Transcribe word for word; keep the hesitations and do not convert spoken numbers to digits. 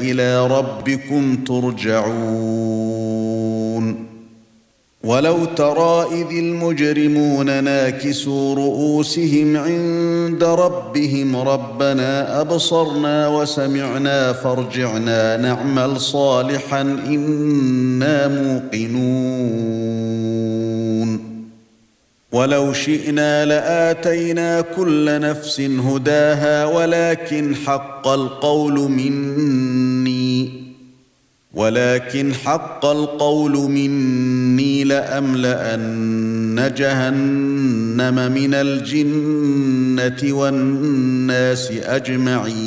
إلى ربكم ترجعون ولو ترى إذ المجرمون ناكسوا رؤوسهم عند ربهم ربنا أبصرنا وسمعنا فارجعنا نعمل صالحا إنا موقنون ولو شئنا لآتينا كل نفس هداها ولكن حق القول مني ولكن حق القول مني لأملأن جهنم من الجنة والناس أجمعين